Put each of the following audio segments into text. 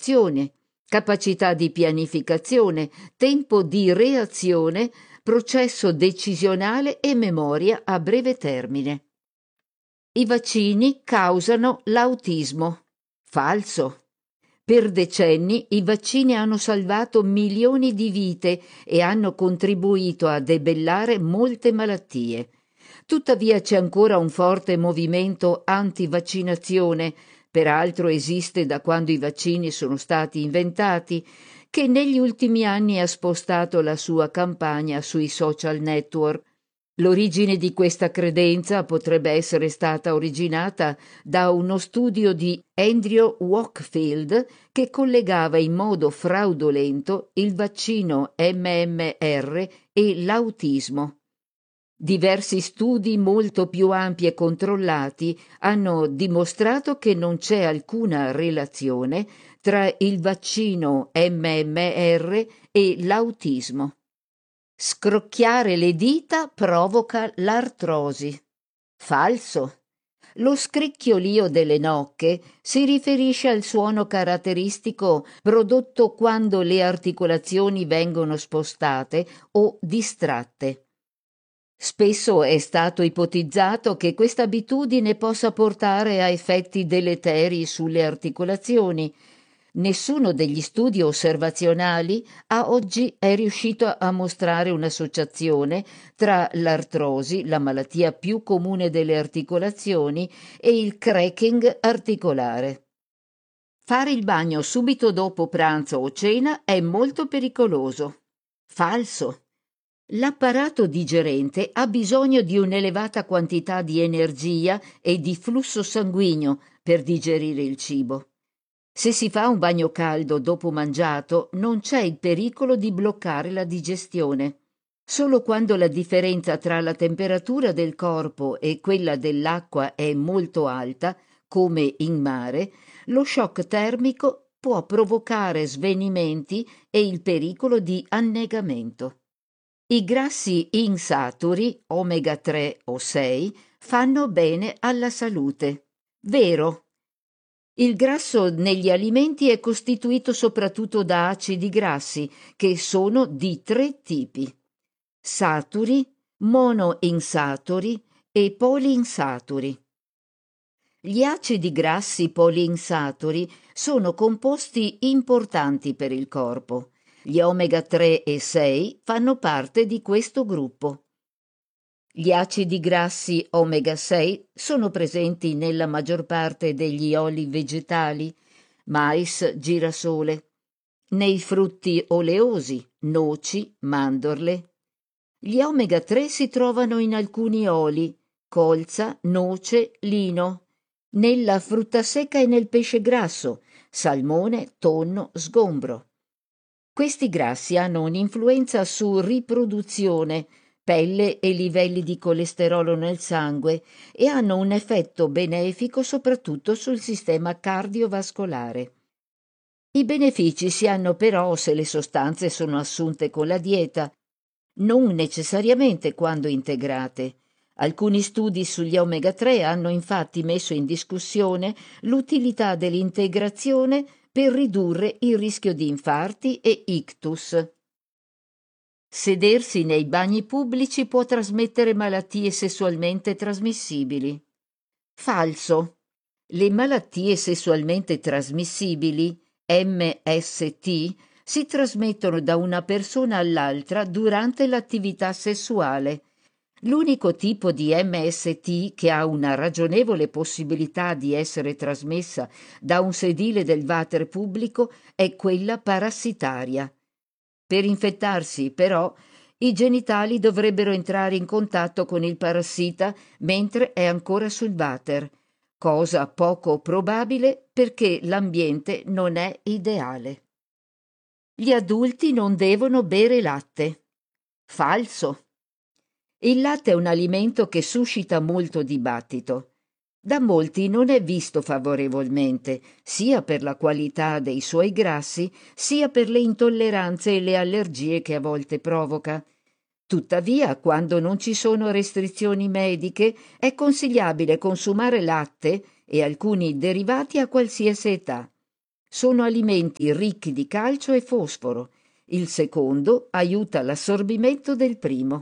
attenzione, capacità di pianificazione, tempo di reazione, processo decisionale e memoria a breve termine. I vaccini causano l'autismo. Falso. Per decenni i vaccini hanno salvato milioni di vite e hanno contribuito a debellare molte malattie. Tuttavia c'è ancora un forte movimento anti-vaccinazione, peraltro esiste da quando i vaccini sono stati inventati, che negli ultimi anni ha spostato la sua campagna sui social network. L'origine di questa credenza potrebbe essere stata originata da uno studio di Andrew Wakefield che collegava in modo fraudolento il vaccino MMR e l'autismo. Diversi studi molto più ampi e controllati hanno dimostrato che non c'è alcuna relazione tra il vaccino MMR e l'autismo. Scrocchiare le dita provoca l'artrosi. Falso. Lo scricchiolio delle nocche si riferisce al suono caratteristico prodotto quando le articolazioni vengono spostate o distratte. Spesso è stato ipotizzato che questa abitudine possa portare a effetti deleteri sulle articolazioni. Nessuno degli studi osservazionali a oggi è riuscito a mostrare un'associazione tra l'artrosi, la malattia più comune delle articolazioni, e il cracking articolare. Fare il bagno subito dopo pranzo o cena è molto pericoloso. Falso. L'apparato digerente ha bisogno di un'elevata quantità di energia e di flusso sanguigno per digerire il cibo. Se si fa un bagno caldo dopo mangiato, non c'è il pericolo di bloccare la digestione. Solo quando la differenza tra la temperatura del corpo e quella dell'acqua è molto alta, come in mare, lo shock termico può provocare svenimenti e il pericolo di annegamento. I grassi insaturi, omega 3 o 6, fanno bene alla salute. Vero. Il grasso negli alimenti è costituito soprattutto da acidi grassi, che sono di 3 tipi: saturi, monoinsaturi e poliinsaturi. Gli acidi grassi poliinsaturi sono composti importanti per il corpo. Gli omega 3 e 6 fanno parte di questo gruppo. Gli acidi grassi omega 6 sono presenti nella maggior parte degli oli vegetali, mais, girasole, nei frutti oleosi, noci, mandorle. Gli omega 3 si trovano in alcuni oli, colza, noce, lino, nella frutta secca e nel pesce grasso, salmone, tonno, sgombro. Questi grassi hanno un'influenza su riproduzione, pelle e livelli di colesterolo nel sangue e hanno un effetto benefico soprattutto sul sistema cardiovascolare. I benefici si hanno però se le sostanze sono assunte con la dieta, non necessariamente quando integrate. Alcuni studi sugli omega 3 hanno infatti messo in discussione l'utilità dell'integrazione per ridurre il rischio di infarti e ictus. Sedersi nei bagni pubblici può trasmettere malattie sessualmente trasmissibili. Falso. Le malattie sessualmente trasmissibili, MST, si trasmettono da una persona all'altra durante l'attività sessuale. L'unico tipo di MST che ha una ragionevole possibilità di essere trasmessa da un sedile del water pubblico è quella parassitaria. Per infettarsi, però, i genitali dovrebbero entrare in contatto con il parassita mentre è ancora sul water, cosa poco probabile perché l'ambiente non è ideale. Gli adulti non devono bere latte. Falso. Il latte è un alimento che suscita molto dibattito. Da molti non è visto favorevolmente, sia per la qualità dei suoi grassi, sia per le intolleranze e le allergie che a volte provoca. Tuttavia, quando non ci sono restrizioni mediche, è consigliabile consumare latte e alcuni derivati a qualsiasi età. Sono alimenti ricchi di calcio e fosforo. Il secondo aiuta l'assorbimento del primo.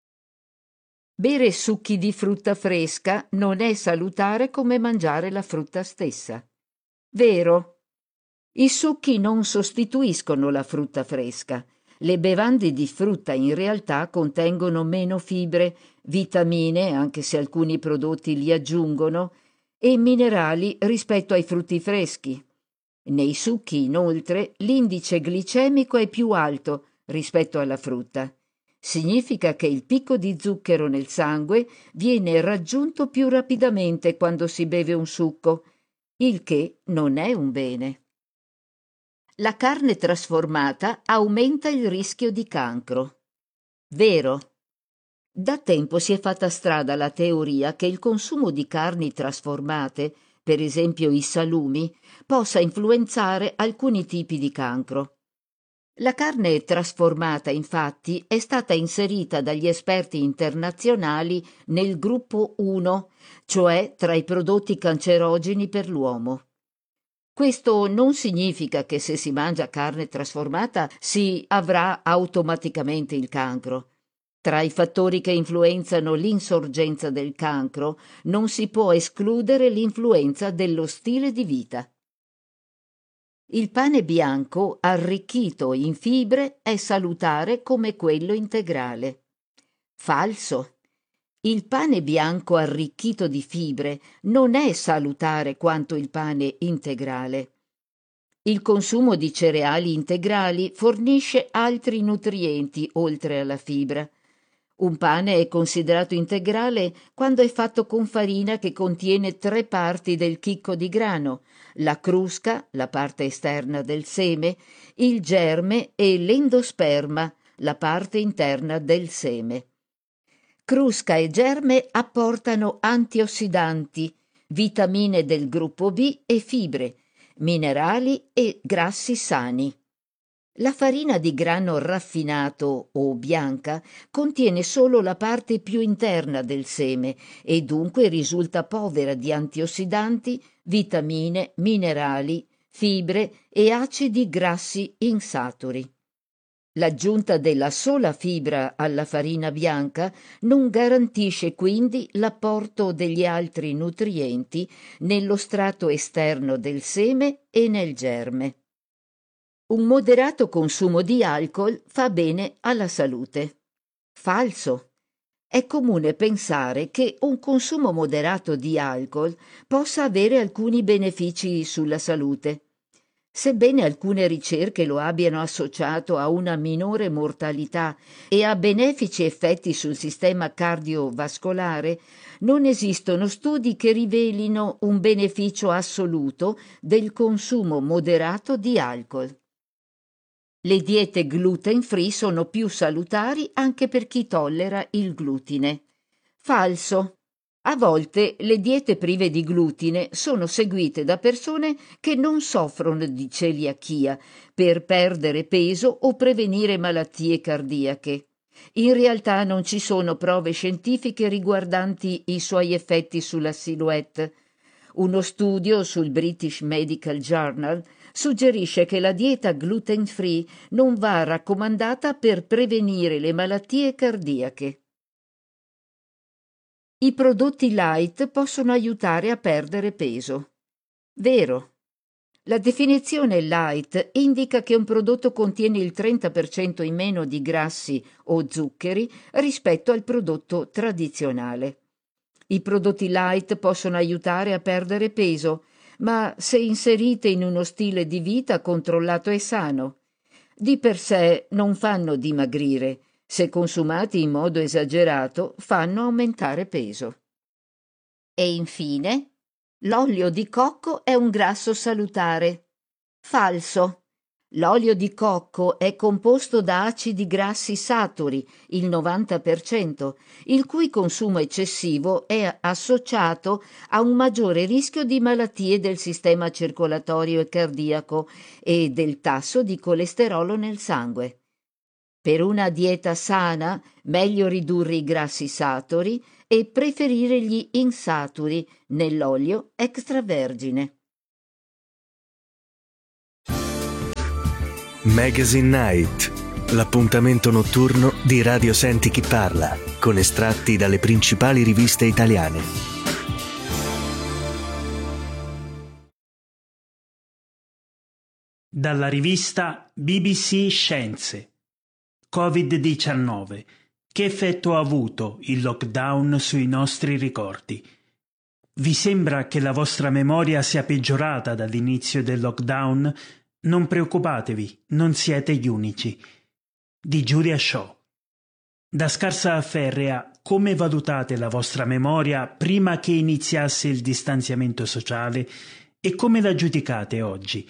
Bere succhi di frutta fresca non è salutare come mangiare la frutta stessa. Vero? I succhi non sostituiscono la frutta fresca. Le bevande di frutta in realtà contengono meno fibre, vitamine, anche se alcuni prodotti li aggiungono, e minerali rispetto ai frutti freschi. Nei succhi, inoltre, l'indice glicemico è più alto rispetto alla frutta. Significa che il picco di zucchero nel sangue viene raggiunto più rapidamente quando si beve un succo, il che non è un bene. La carne trasformata aumenta il rischio di cancro. Vero? Da tempo si è fatta strada la teoria che il consumo di carni trasformate, per esempio i salumi, possa influenzare alcuni tipi di cancro. La carne trasformata, infatti, è stata inserita dagli esperti internazionali nel gruppo 1, cioè tra i prodotti cancerogeni per l'uomo. Questo non significa che se si mangia carne trasformata si avrà automaticamente il cancro. Tra i fattori che influenzano l'insorgenza del cancro non si può escludere l'influenza dello stile di vita. Il pane bianco arricchito in fibre è salutare come quello integrale. Falso. Il pane bianco arricchito di fibre non è salutare quanto il pane integrale. Il consumo di cereali integrali fornisce altri nutrienti oltre alla fibra. Un pane è considerato integrale quando è fatto con farina che contiene 3 parti del chicco di grano, la crusca, la parte esterna del seme, il germe e l'endosperma, la parte interna del seme. Crusca e germe apportano antiossidanti, vitamine del gruppo B e fibre, minerali e grassi sani. La farina di grano raffinato o bianca contiene solo la parte più interna del seme e dunque risulta povera di antiossidanti, vitamine, minerali, fibre e acidi grassi insaturi. L'aggiunta della sola fibra alla farina bianca non garantisce quindi l'apporto degli altri nutrienti nello strato esterno del seme e nel germe. Un moderato consumo di alcol fa bene alla salute. Falso. È comune pensare che un consumo moderato di alcol possa avere alcuni benefici sulla salute. Sebbene alcune ricerche lo abbiano associato a una minore mortalità e a benefici effetti sul sistema cardiovascolare, non esistono studi che rivelino un beneficio assoluto del consumo moderato di alcol. Le diete gluten-free sono più salutari anche per chi tollera il glutine. Falso. A volte le diete prive di glutine sono seguite da persone che non soffrono di celiachia per perdere peso o prevenire malattie cardiache. In realtà non ci sono prove scientifiche riguardanti i suoi effetti sulla silhouette. Uno studio sul British Medical Journal suggerisce che la dieta gluten-free non va raccomandata per prevenire le malattie cardiache. I prodotti light possono aiutare a perdere peso. Vero. La definizione light indica che un prodotto contiene il 30% in meno di grassi o zuccheri rispetto al prodotto tradizionale. I prodotti light possono aiutare a perdere peso, ma se inserite in uno stile di vita controllato e sano. Di per sé non fanno dimagrire, se consumati in modo esagerato fanno aumentare peso. E infine, l'olio di cocco è un grasso salutare. Falso. L'olio di cocco è composto da acidi grassi saturi, il 90%, il cui consumo eccessivo è associato a un maggiore rischio di malattie del sistema circolatorio e cardiaco e del tasso di colesterolo nel sangue. Per una dieta sana, meglio ridurre i grassi saturi e preferire gli insaturi nell'olio extravergine. Magazine Night, l'appuntamento notturno di Radio Senti Chi Parla, con estratti dalle principali riviste italiane. Dalla rivista BBC Scienze. Covid-19. Che effetto ha avuto il lockdown sui nostri ricordi? Vi sembra che la vostra memoria sia peggiorata dall'inizio del lockdown? Non preoccupatevi, non siete gli unici. Di Julia Shaw. Da scarsa a ferrea, come valutate la vostra memoria prima che iniziasse il distanziamento sociale e come la giudicate oggi?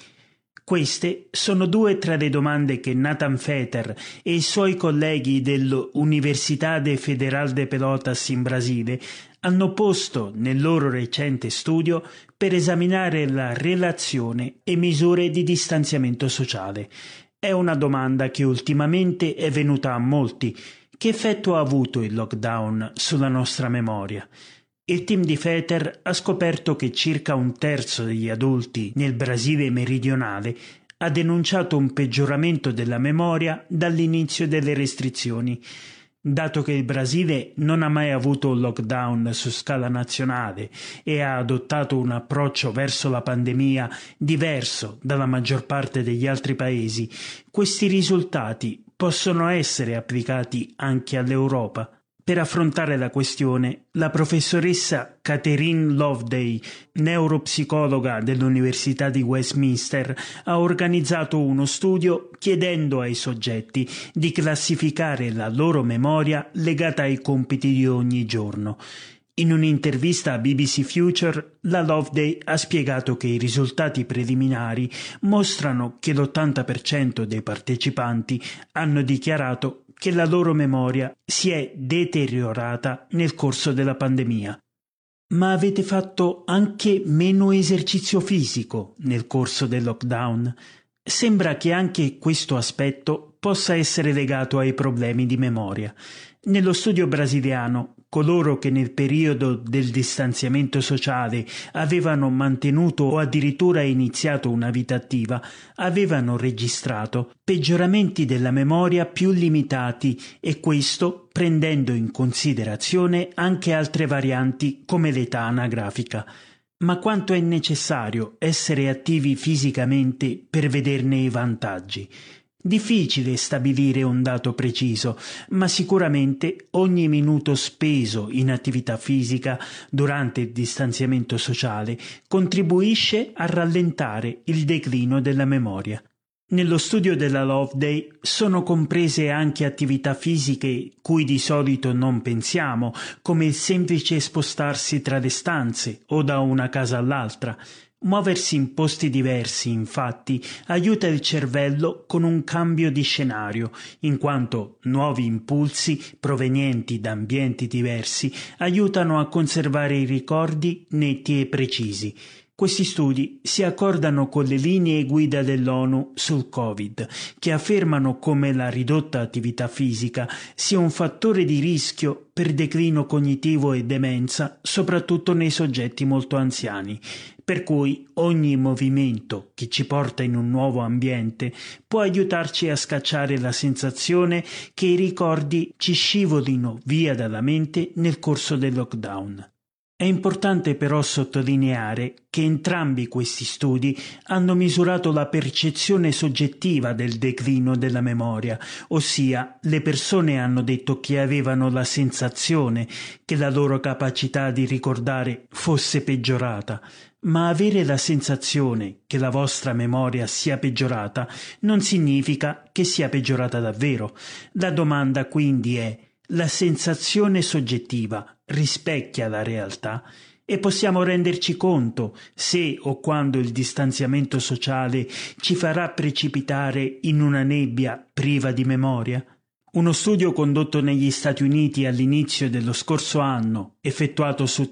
Queste sono due tra le domande che Nathan Fetter e i suoi colleghi dell'Università Federal de Pelotas in Brasile hanno posto nel loro recente studio per esaminare la relazione e misure di distanziamento sociale. È una domanda che ultimamente è venuta a molti. Che effetto ha avuto il lockdown sulla nostra memoria? Il team di Fetter ha scoperto che circa un terzo degli adulti nel Brasile meridionale ha denunciato un peggioramento della memoria dall'inizio delle restrizioni. Dato che il Brasile non ha mai avuto un lockdown su scala nazionale e ha adottato un approccio verso la pandemia diverso dalla maggior parte degli altri paesi, questi risultati possono essere applicati anche all'Europa. Per affrontare la questione, la professoressa Catherine Loveday, neuropsicologa dell'Università di Westminster, ha organizzato uno studio chiedendo ai soggetti di classificare la loro memoria legata ai compiti di ogni giorno. In un'intervista a BBC Future, la Loveday ha spiegato che i risultati preliminari mostrano che l'80% dei partecipanti hanno dichiarato che la loro memoria si è deteriorata nel corso della pandemia. Ma avete fatto anche meno esercizio fisico nel corso del lockdown? Sembra che anche questo aspetto possa essere legato ai problemi di memoria. Nello studio brasiliano, coloro che nel periodo del distanziamento sociale avevano mantenuto o addirittura iniziato una vita attiva avevano registrato peggioramenti della memoria più limitati, e questo prendendo in considerazione anche altre varianti come l'età anagrafica. Ma quanto è necessario essere attivi fisicamente per vederne i vantaggi? Difficile stabilire un dato preciso, ma sicuramente ogni minuto speso in attività fisica durante il distanziamento sociale contribuisce a rallentare il declino della memoria. Nello studio della Loveday sono comprese anche attività fisiche cui di solito non pensiamo, come il semplice spostarsi tra le stanze o da una casa all'altra. Muoversi in posti diversi, infatti, aiuta il cervello con un cambio di scenario, in quanto nuovi impulsi provenienti da ambienti diversi aiutano a conservare i ricordi netti e precisi. Questi studi si accordano con le linee guida dell'ONU sul Covid, che affermano come la ridotta attività fisica sia un fattore di rischio per declino cognitivo e demenza, soprattutto nei soggetti molto anziani. Per cui ogni movimento che ci porta in un nuovo ambiente può aiutarci a scacciare la sensazione che i ricordi ci scivolino via dalla mente nel corso del lockdown. È importante però sottolineare che entrambi questi studi hanno misurato la percezione soggettiva del declino della memoria, ossia le persone hanno detto che avevano la sensazione che la loro capacità di ricordare fosse peggiorata, ma avere la sensazione che la vostra memoria sia peggiorata non significa che sia peggiorata davvero. La domanda quindi è: la sensazione soggettiva rispecchia la realtà? E possiamo renderci conto se o quando il distanziamento sociale ci farà precipitare in una nebbia priva di memoria? Uno studio condotto negli Stati Uniti all'inizio dello scorso anno, effettuato su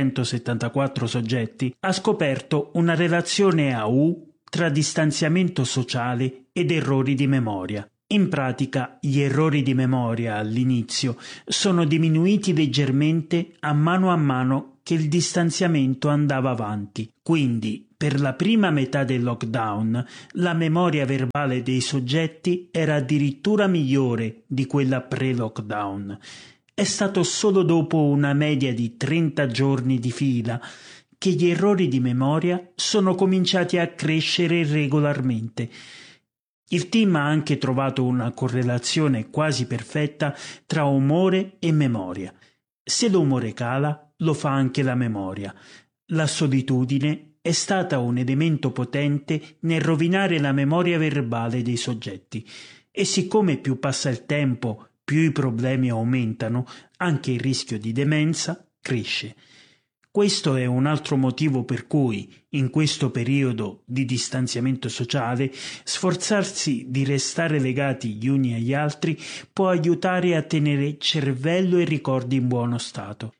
374 soggetti, ha scoperto una relazione a U tra distanziamento sociale ed errori di memoria. In pratica, gli errori di memoria all'inizio sono diminuiti leggermente a mano che il distanziamento andava avanti. Quindi, per la prima metà del lockdown, la memoria verbale dei soggetti era addirittura migliore di quella pre-lockdown. È stato solo dopo una media di 30 giorni di fila che gli errori di memoria sono cominciati a crescere regolarmente. Il team ha anche trovato una correlazione quasi perfetta tra umore e memoria. Se l'umore cala, lo fa anche la memoria. La solitudine è stata un elemento potente nel rovinare la memoria verbale dei soggetti e siccome più passa il tempo, più i problemi aumentano, anche il rischio di demenza cresce. Questo è un altro motivo per cui, in questo periodo di distanziamento sociale, sforzarsi di restare legati gli uni agli altri può aiutare a tenere cervello e ricordi in buono stato.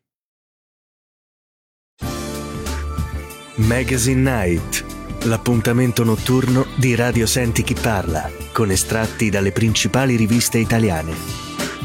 Magazine Night, l'appuntamento notturno di Radio Senti Chi Parla, con estratti dalle principali riviste italiane.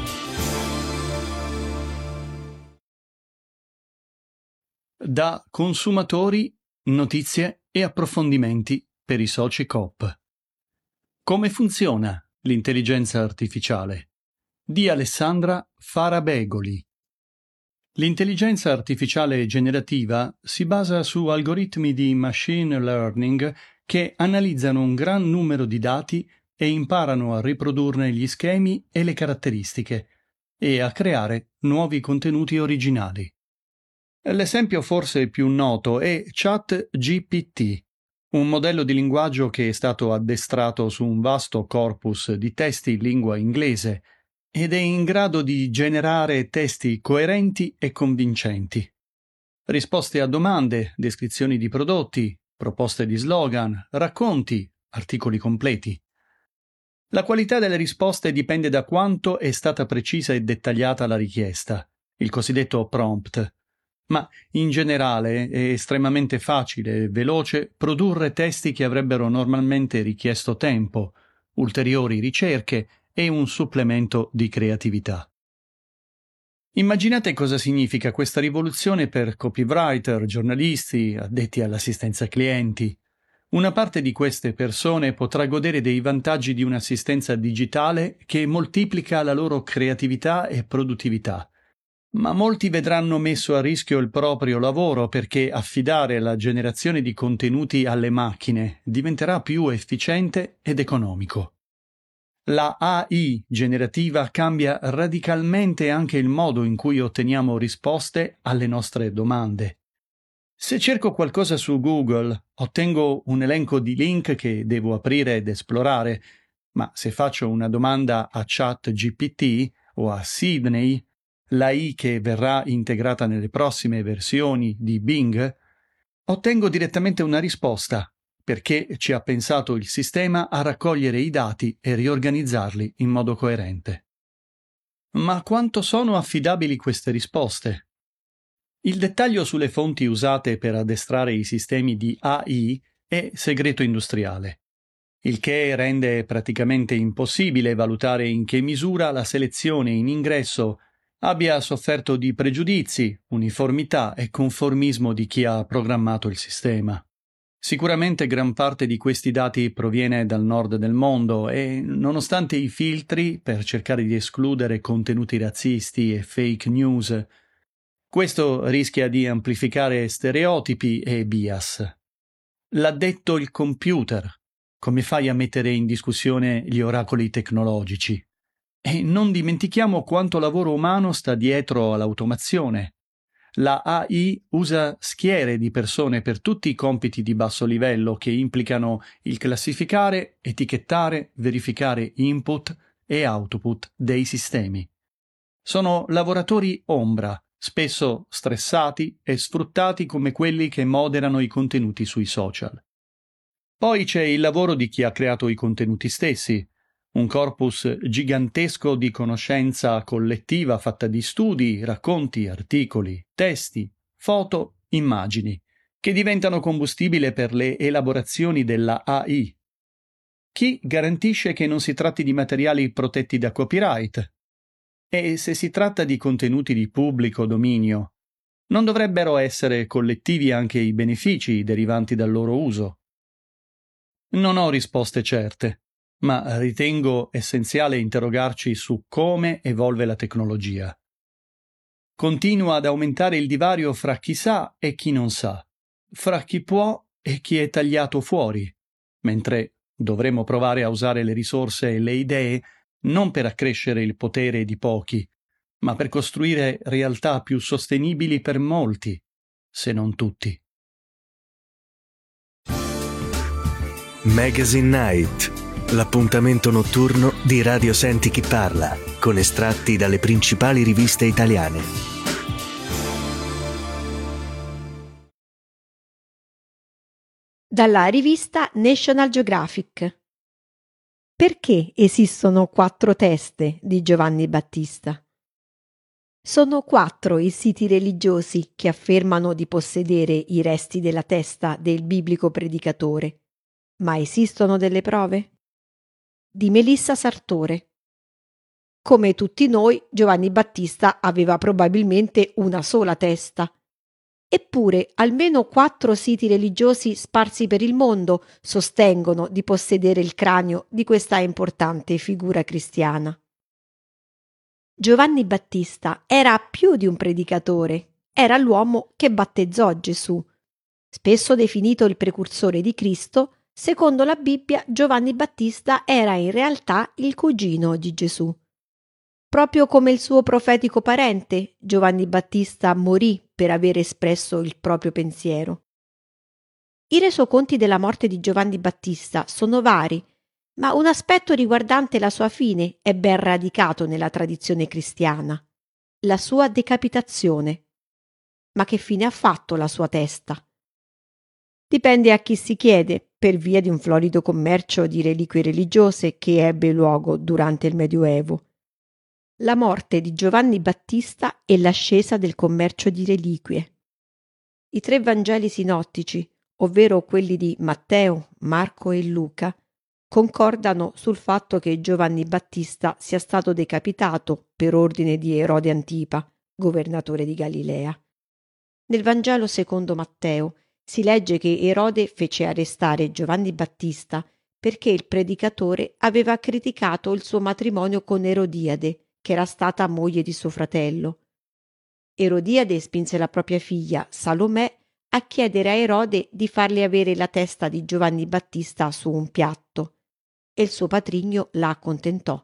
Da consumatori, notizie e approfondimenti per i soci Coop. Come funziona l'intelligenza artificiale? Di Alessandra Farabegoli. L'intelligenza artificiale generativa si basa su algoritmi di machine learning che analizzano un gran numero di dati e imparano a riprodurne gli schemi e le caratteristiche e a creare nuovi contenuti originali. L'esempio forse più noto è ChatGPT, un modello di linguaggio che è stato addestrato su un vasto corpus di testi in lingua inglese ed è in grado di generare testi coerenti e convincenti. Risposte a domande, descrizioni di prodotti, proposte di slogan, racconti, articoli completi. La qualità delle risposte dipende da quanto è stata precisa e dettagliata la richiesta, il cosiddetto prompt. Ma in generale è estremamente facile e veloce produrre testi che avrebbero normalmente richiesto tempo, ulteriori ricerche e un supplemento di creatività. Immaginate cosa significa questa rivoluzione per copywriter, giornalisti, addetti all'assistenza clienti. Una parte di queste persone potrà godere dei vantaggi di un'assistenza digitale che moltiplica la loro creatività e produttività. Ma molti vedranno messo a rischio il proprio lavoro perché affidare la generazione di contenuti alle macchine diventerà più efficiente ed economico. La AI generativa cambia radicalmente anche il modo in cui otteniamo risposte alle nostre domande. Se cerco qualcosa su Google, ottengo un elenco di link che devo aprire ed esplorare, ma se faccio una domanda a ChatGPT o a Sydney, l'AI che verrà integrata nelle prossime versioni di Bing, ottengo direttamente una risposta, perché ci ha pensato il sistema a raccogliere i dati e riorganizzarli in modo coerente. Ma quanto sono affidabili queste risposte? Il dettaglio sulle fonti usate per addestrare i sistemi di AI è segreto industriale, il che rende praticamente impossibile valutare in che misura la selezione in ingresso abbia sofferto di pregiudizi, uniformità e conformismo di chi ha programmato il sistema. Sicuramente gran parte di questi dati proviene dal nord del mondo e, nonostante i filtri per cercare di escludere contenuti razzisti e fake news, questo rischia di amplificare stereotipi e bias. L'ha detto il computer. Come fai a mettere in discussione gli oracoli tecnologici? E non dimentichiamo quanto lavoro umano sta dietro all'automazione. La AI usa schiere di persone per tutti i compiti di basso livello che implicano il classificare, etichettare, verificare input e output dei sistemi. Sono lavoratori ombra, spesso stressati e sfruttati come quelli che moderano i contenuti sui social. Poi c'è il lavoro di chi ha creato i contenuti stessi, un corpus gigantesco di conoscenza collettiva fatta di studi, racconti, articoli, testi, foto, immagini, che diventano combustibile per le elaborazioni della AI. Chi garantisce che non si tratti di materiali protetti da copyright? E se si tratta di contenuti di pubblico dominio, Non dovrebbero essere collettivi anche i benefici derivanti dal loro uso? Non ho risposte certe, ma ritengo essenziale interrogarci su come evolve la tecnologia. Continua ad aumentare il divario fra chi sa e chi non sa, fra chi può e chi è tagliato fuori, mentre dovremmo provare a usare le risorse e le idee non per accrescere il potere di pochi, ma per costruire realtà più sostenibili per molti, se non tutti. Magazine Night, l'appuntamento notturno di Radio Senti Chi Parla, con estratti dalle principali riviste italiane. Dalla rivista National Geographic. Perché esistono 4 teste di Giovanni Battista? Sono 4 i siti religiosi che affermano di possedere i resti della testa del biblico predicatore. Ma esistono delle prove? Di Melissa Sartore. Come tutti noi, Giovanni Battista aveva probabilmente una sola testa. Eppure almeno 4 siti religiosi sparsi per il mondo sostengono di possedere il cranio di questa importante figura cristiana. Giovanni Battista era più di un predicatore, era l'uomo che battezzò Gesù. Spesso definito il precursore di Cristo, secondo la Bibbia Giovanni Battista era in realtà il cugino di Gesù. Proprio come il suo profetico parente, Giovanni Battista morì per aver espresso il proprio pensiero. I resoconti della morte di Giovanni Battista sono vari, ma un aspetto riguardante la sua fine è ben radicato nella tradizione cristiana: la sua decapitazione. Ma che fine ha fatto la sua testa? Dipende a chi si chiede, per via di un florido commercio di reliquie religiose che ebbe luogo durante il Medioevo. La morte di Giovanni Battista e l'ascesa del commercio di reliquie. I 3 Vangeli sinottici, ovvero quelli di Matteo, Marco e Luca, concordano sul fatto che Giovanni Battista sia stato decapitato per ordine di Erode Antipa, governatore di Galilea. Nel Vangelo secondo Matteo si legge che Erode fece arrestare Giovanni Battista perché il predicatore aveva criticato il suo matrimonio con Erodiade, che era stata moglie di suo fratello. Erodiade spinse la propria figlia, Salomè, a chiedere a Erode di farle avere la testa di Giovanni Battista su un piatto, e il suo patrigno la accontentò.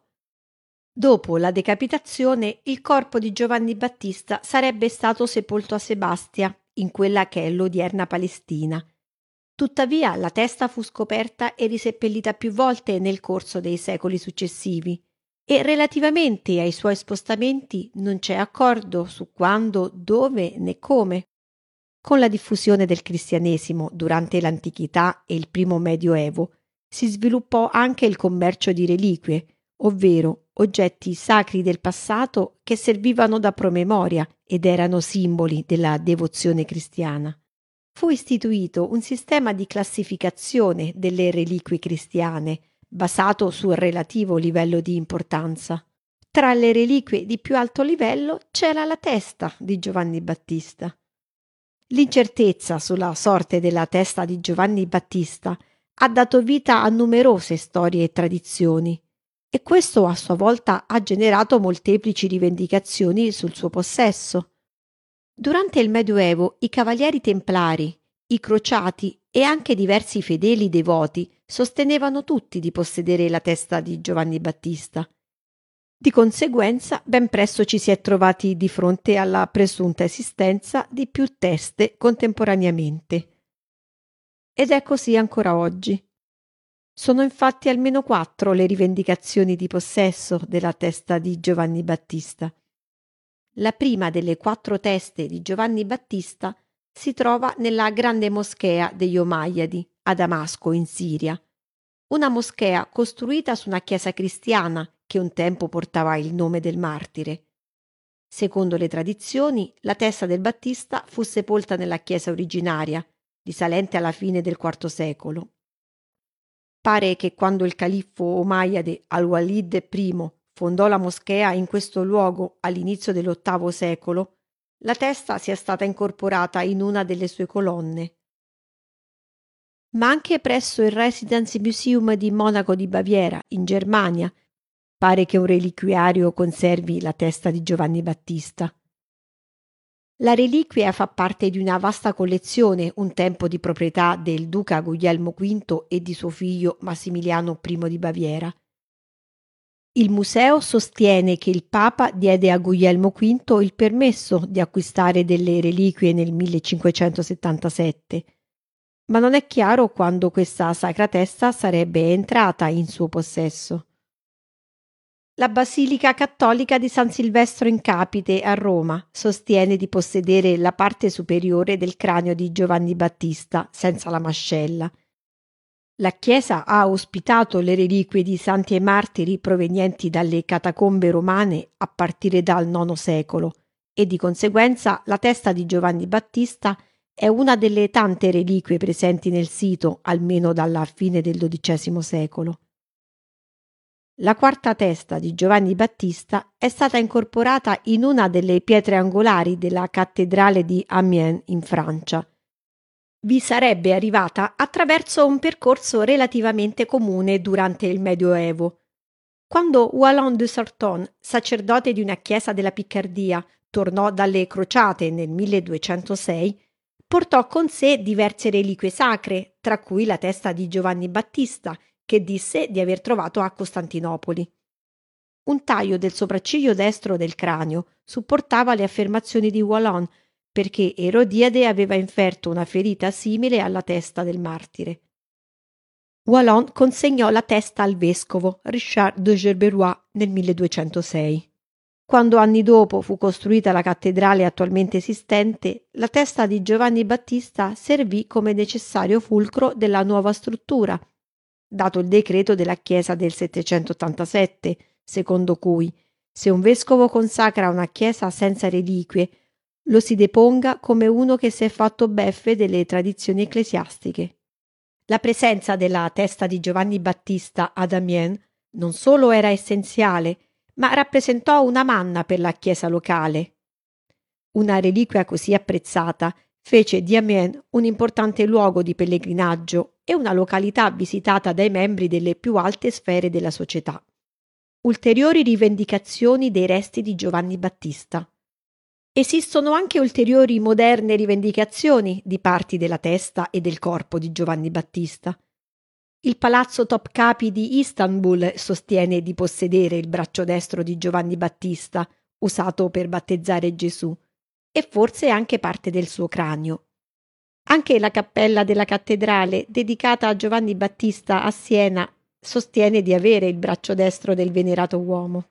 Dopo la decapitazione, il corpo di Giovanni Battista sarebbe stato sepolto a Sebastia, in quella che è l'odierna Palestina. Tuttavia la testa fu scoperta e riseppellita più volte nel corso dei secoli successivi, e relativamente ai suoi spostamenti non c'è accordo su quando, dove né come. Con la diffusione del cristianesimo durante l'antichità e il primo medioevo si sviluppò anche il commercio di reliquie, ovvero oggetti sacri del passato che servivano da promemoria ed erano simboli della devozione cristiana. Fu istituito un sistema di classificazione delle reliquie cristiane, basato sul relativo livello di importanza. Tra le reliquie di più alto livello c'era la testa di Giovanni Battista. L'incertezza sulla sorte della testa di Giovanni Battista ha dato vita a numerose storie e tradizioni, e questo a sua volta ha generato molteplici rivendicazioni sul suo possesso. Durante il Medioevo i cavalieri templari, i crociati e anche diversi fedeli devoti sostenevano tutti di possedere la testa di Giovanni Battista. Di conseguenza, ben presto ci si è trovati di fronte alla presunta esistenza di più teste contemporaneamente. Ed è così ancora oggi. Sono infatti almeno 4 le rivendicazioni di possesso della testa di Giovanni Battista. La prima delle 4 teste di Giovanni Battista si trova nella grande moschea degli Omayyadi a Damasco, in Siria, una moschea costruita su una chiesa cristiana che un tempo portava il nome del martire. Secondo le tradizioni, la testa del Battista fu sepolta nella chiesa originaria, risalente alla fine del IV secolo. Pare che quando il califfo Omayyade al-Walid I fondò la moschea in questo luogo all'inizio dell'VIII secolo, la testa sia stata incorporata in una delle sue colonne. Ma anche presso il Residence Museum di Monaco di Baviera, in Germania, pare che un reliquiario conservi la testa di Giovanni Battista. La reliquia fa parte di una vasta collezione, un tempo di proprietà del duca Guglielmo V e di suo figlio Massimiliano I di Baviera. Il museo sostiene che il Papa diede a Guglielmo V il permesso di acquistare delle reliquie nel 1577, ma non è chiaro quando questa sacra testa sarebbe entrata in suo possesso. La Basilica Cattolica di San Silvestro in Capite a Roma sostiene di possedere la parte superiore del cranio di Giovanni Battista senza la mascella. La chiesa ha ospitato le reliquie di santi e martiri provenienti dalle catacombe romane a partire dal IX secolo e di conseguenza la testa di Giovanni Battista è una delle tante reliquie presenti nel sito almeno dalla fine del XII secolo. La quarta testa di Giovanni Battista è stata incorporata in una delle pietre angolari della cattedrale di Amiens in Francia. Vi sarebbe arrivata attraverso un percorso relativamente comune durante il Medioevo. Quando Wallon de Sarton, sacerdote di una chiesa della Piccardia, tornò dalle crociate nel 1206, portò con sé diverse reliquie sacre, tra cui la testa di Giovanni Battista, che disse di aver trovato a Costantinopoli. Un taglio del sopracciglio destro del cranio supportava le affermazioni di Wallon, perché Erodiade aveva inferto una ferita simile alla testa del martire. Wallon consegnò la testa al vescovo Richard de Gerberoy nel 1206. Quando anni dopo fu costruita la cattedrale attualmente esistente, la testa di Giovanni Battista servì come necessario fulcro della nuova struttura, dato il decreto della Chiesa del 787, secondo cui se un vescovo consacra una chiesa senza reliquie, lo si deponga come uno che si è fatto beffe delle tradizioni ecclesiastiche. La presenza della testa di Giovanni Battista ad Amiens non solo era essenziale, ma rappresentò una manna per la chiesa locale. Una reliquia così apprezzata fece di Amiens un importante luogo di pellegrinaggio e una località visitata dai membri delle più alte sfere della società. Ulteriori rivendicazioni dei resti di Giovanni Battista. Esistono anche ulteriori moderne rivendicazioni di parti della testa e del corpo di Giovanni Battista. Il palazzo Topkapi di Istanbul sostiene di possedere il braccio destro di Giovanni Battista, usato per battezzare Gesù, e forse anche parte del suo cranio. Anche la cappella della cattedrale, dedicata a Giovanni Battista a Siena, sostiene di avere il braccio destro del venerato uomo.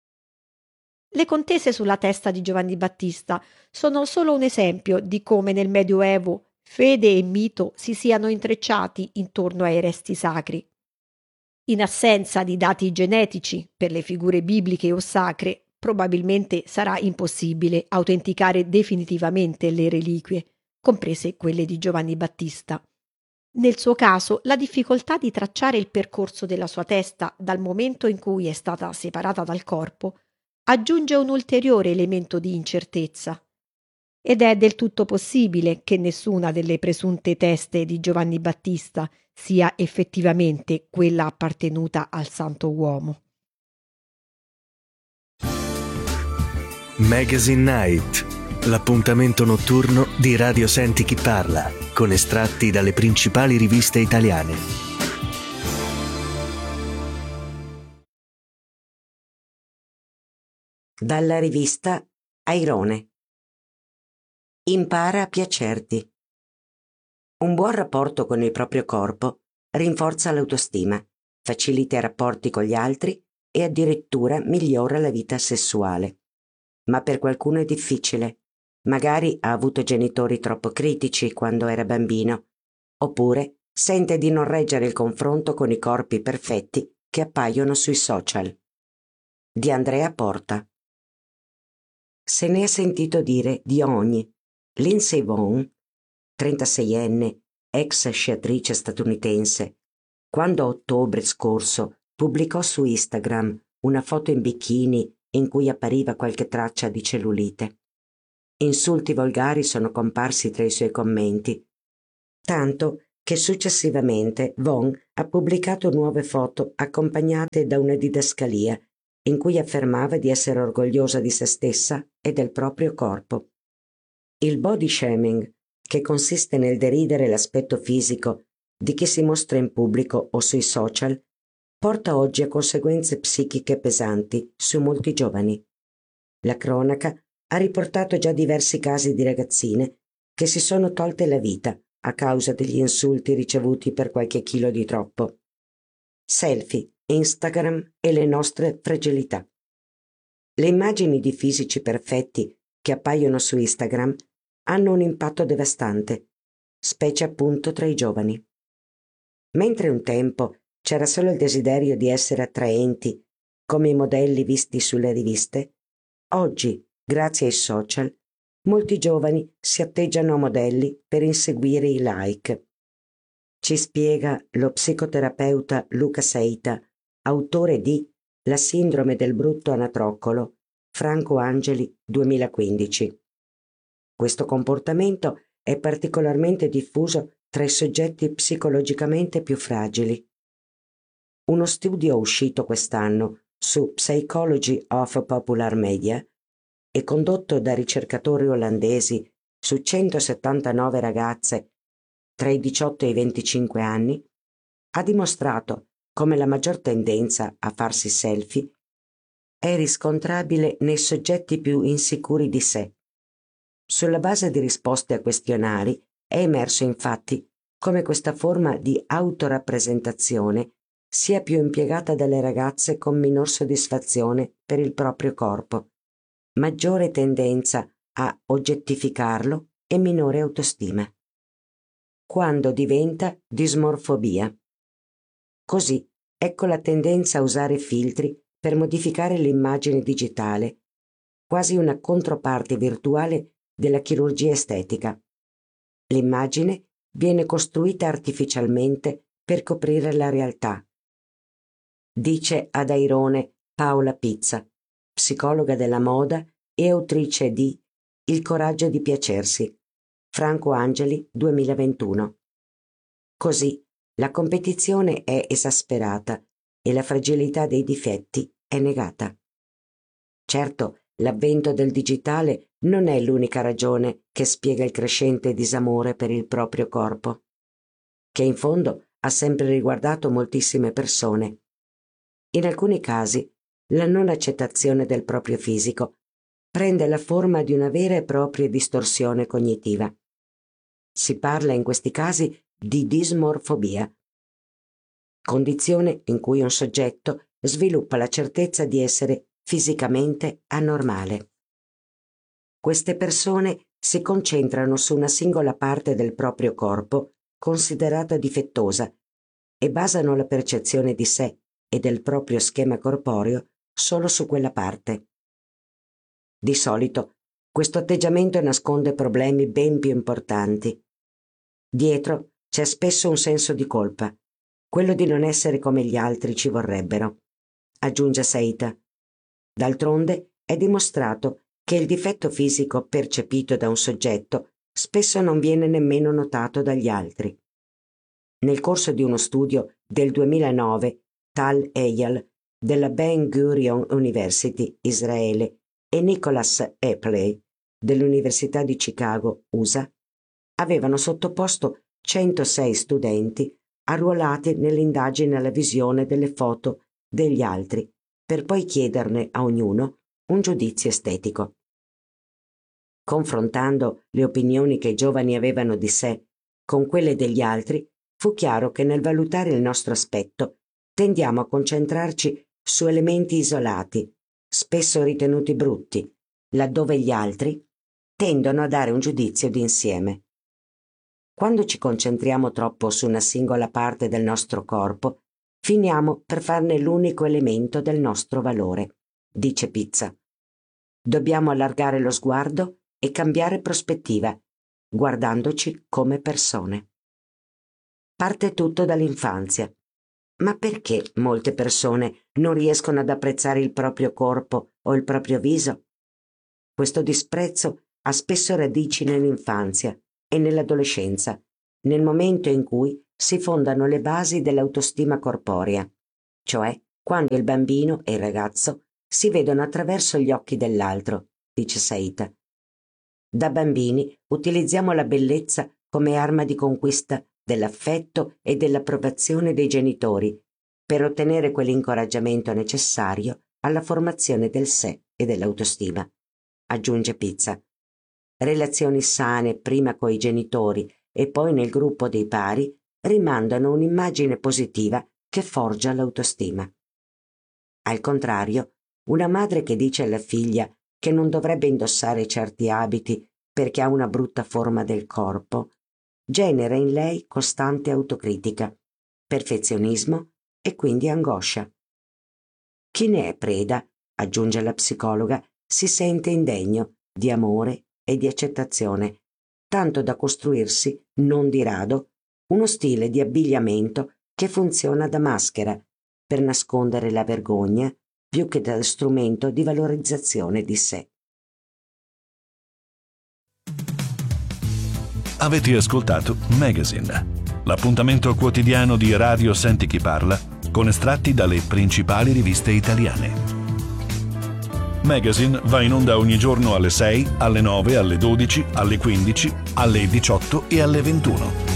Le contese sulla testa di Giovanni Battista sono solo un esempio di come nel Medioevo fede e mito si siano intrecciati intorno ai resti sacri. In assenza di dati genetici per le figure bibliche o sacre, probabilmente sarà impossibile autenticare definitivamente le reliquie, comprese quelle di Giovanni Battista. Nel suo caso, la difficoltà di tracciare il percorso della sua testa dal momento in cui è stata separata dal corpo aggiunge un ulteriore elemento di incertezza. Ed è del tutto possibile che nessuna delle presunte teste di Giovanni Battista sia effettivamente quella appartenuta al santo uomo. Magazine Night, l'appuntamento notturno di Radio Senti Chi Parla, con estratti dalle principali riviste italiane. Dalla rivista Airone. Impara a piacerti. Un buon rapporto con il proprio corpo rinforza l'autostima, facilita i rapporti con gli altri e addirittura migliora la vita sessuale. Ma per qualcuno è difficile. Magari ha avuto genitori troppo critici quando era bambino, oppure sente di non reggere il confronto con i corpi perfetti che appaiono sui social. Di Andrea Porta. Se ne è sentito dire di ogni. Lindsey Vonn, 36enne, ex sciatrice statunitense, quando a ottobre scorso pubblicò su Instagram una foto in bikini in cui appariva qualche traccia di cellulite. Insulti volgari sono comparsi tra i suoi commenti, tanto che successivamente Von ha pubblicato nuove foto accompagnate da una didascalia in cui affermava di essere orgogliosa di se stessa e del proprio corpo. Il body shaming, che consiste nel deridere l'aspetto fisico di chi si mostra in pubblico o sui social, porta oggi a conseguenze psichiche pesanti su molti giovani. La cronaca ha riportato già diversi casi di ragazzine che si sono tolte la vita a causa degli insulti ricevuti per qualche chilo di troppo. Selfie, Instagram e le nostre fragilità. Le immagini di fisici perfetti che appaiono su Instagram hanno un impatto devastante, specie appunto tra i giovani. Mentre un tempo c'era solo il desiderio di essere attraenti, come i modelli visti sulle riviste, oggi, grazie ai social, molti giovani si atteggiano a modelli per inseguire i like. Ci spiega lo psicoterapeuta Luca Seita, autore di La sindrome del brutto anatroccolo, Franco Angeli, 2015. Questo comportamento è particolarmente diffuso tra i soggetti psicologicamente più fragili. Uno studio uscito quest'anno su Psychology of Popular Media e condotto da ricercatori olandesi su 179 ragazze tra i 18 e i 25 anni, ha dimostrato come la maggior tendenza a farsi selfie è riscontrabile nei soggetti più insicuri di sé. Sulla base di risposte a questionari è emerso infatti come questa forma di autorappresentazione sia più impiegata dalle ragazze con minor soddisfazione per il proprio corpo, maggiore tendenza a oggettificarlo e minore autostima. Quando diventa dismorfobia. Così ecco la tendenza a usare filtri per modificare l'immagine digitale, quasi una controparte virtuale della chirurgia estetica. L'immagine viene costruita artificialmente per coprire la realtà. Dice ad Airone Paola Pizza, psicologa della moda e autrice di Il coraggio di piacersi, Franco Angeli, 2021. Così la competizione è esasperata e la fragilità dei difetti è negata. Certo, l'avvento del digitale non è l'unica ragione che spiega il crescente disamore per il proprio corpo, che in fondo ha sempre riguardato moltissime persone. In alcuni casi, la non accettazione del proprio fisico prende la forma di una vera e propria distorsione cognitiva. Si parla in questi casi di dismorfobia, condizione in cui un soggetto sviluppa la certezza di essere fisicamente anormale. Queste persone si concentrano su una singola parte del proprio corpo considerata difettosa e basano la percezione di sé e del proprio schema corporeo solo su quella parte. Di solito, questo atteggiamento nasconde problemi ben più importanti. Dietro c'è spesso un senso di colpa, quello di non essere come gli altri ci vorrebbero, aggiunge Seita. D'altronde è dimostrato che il difetto fisico percepito da un soggetto spesso non viene nemmeno notato dagli altri. Nel corso di uno studio del 2009, Tal Eyal della Ben Gurion University, Israele, e Nicholas Epley dell'Università di Chicago, USA, avevano sottoposto 106 studenti arruolati nell'indagine alla visione delle foto degli altri, per poi chiederne a ognuno un giudizio estetico. Confrontando le opinioni che i giovani avevano di sé con quelle degli altri, fu chiaro che nel valutare il nostro aspetto tendiamo a concentrarci su elementi isolati, spesso ritenuti brutti, laddove gli altri tendono a dare un giudizio d'insieme. Quando ci concentriamo troppo su una singola parte del nostro corpo, finiamo per farne l'unico elemento del nostro valore, dice Pizza. Dobbiamo allargare lo sguardo e cambiare prospettiva, guardandoci come persone. Parte tutto dall'infanzia. Ma perché molte persone non riescono ad apprezzare il proprio corpo o il proprio viso? Questo disprezzo ha spesso radici nell'infanzia e nell'adolescenza, nel momento in cui si fondano le basi dell'autostima corporea, cioè quando il bambino e il ragazzo si vedono attraverso gli occhi dell'altro, dice Saita. Da bambini utilizziamo la bellezza come arma di conquista dell'affetto e dell'approvazione dei genitori per ottenere quell'incoraggiamento necessario alla formazione del sé e dell'autostima, aggiunge Pizza. Relazioni sane prima coi genitori e poi nel gruppo dei pari rimandano un'immagine positiva che forgia l'autostima. Al contrario, una madre che dice alla figlia che non dovrebbe indossare certi abiti perché ha una brutta forma del corpo, genera in lei costante autocritica, perfezionismo e quindi angoscia. Chi ne è preda, aggiunge la psicologa, si sente indegno di amore e di accettazione, tanto da costruirsi, non di rado, uno stile di abbigliamento che funziona da maschera per nascondere la vergogna più che da strumento di valorizzazione di sé. Avete ascoltato Magazine, l'appuntamento quotidiano di Radio Senti Chi Parla con estratti dalle principali riviste italiane. Magazine va in onda ogni giorno alle 6, alle 9, alle 12, alle 15, alle 18 e alle 21.